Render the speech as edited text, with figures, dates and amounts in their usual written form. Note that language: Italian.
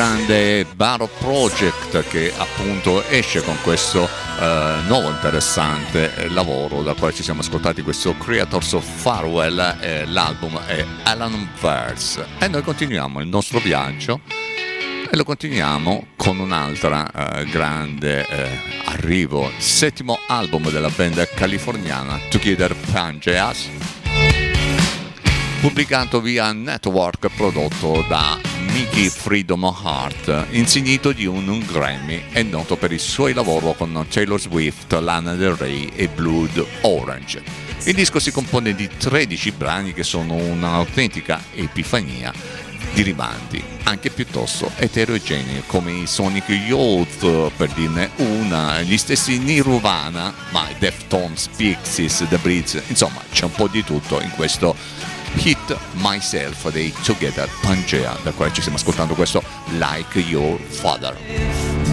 grande Barrow Project che appunto esce con questo nuovo interessante lavoro dal quale ci siamo ascoltati questo Creators of Farewell, l'album è Alan Verse, e noi continuiamo il nostro viaggio e lo continuiamo con un'altra grande arrivo, il settimo album della band californiana Together Pangeas, pubblicato via Network, prodotto da Mickey Freedom Heart, insignito di un Grammy e noto per i suoi lavori con Taylor Swift, Lana Del Rey e Blood Orange. Il disco si compone di 13 brani che sono un'autentica epifania di rimandi, anche piuttosto eterogenei, come i Sonic Youth, per dirne una, gli stessi Nirvana, ma i Deftones, Pixies, The Breeds, insomma c'è un po' di tutto in questo Hit Myself dei Together Pangea, da quale ci stiamo ascoltando questo Like Your Father.